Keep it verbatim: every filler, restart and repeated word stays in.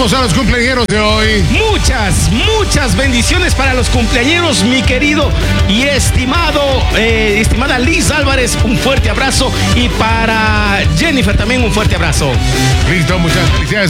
Saludamos a los cumpleañeros de hoy. Muchas, muchas bendiciones para los cumpleañeros, mi querido y estimado, eh, estimada Liz Álvarez, un fuerte abrazo. Y para Jennifer también un fuerte abrazo. Listo, muchas felicidades.